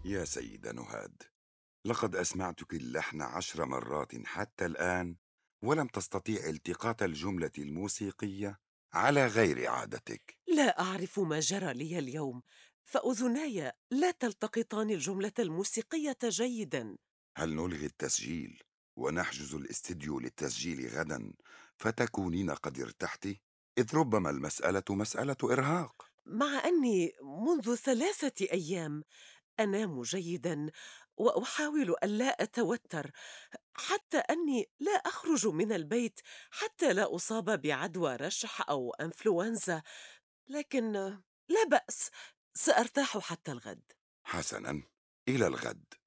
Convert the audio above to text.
يا سيدة نهاد، لقد أسمعتك اللحن 10 مرات حتى الآن، ولم تستطيع التقاط الجملة الموسيقية على غير عادتك. لا أعرف ما جرى لي اليوم، فأذناي لا تلتقطان الجملة الموسيقية جيدا. هل نلغي التسجيل ونحجز الاستديو للتسجيل غدا فتكونين قد ارتحت؟ إذ ربما المسألة مسألة إرهاق. مع أني منذ 3 أيام أنام جيدا وأحاول ألا أتوتر، حتى أني لا أخرج من البيت حتى لا أصاب بعدوى رشح أو أنفلونزا. لكن لا بأس، سأرتاح حتى الغد. حسنا، إلى الغد.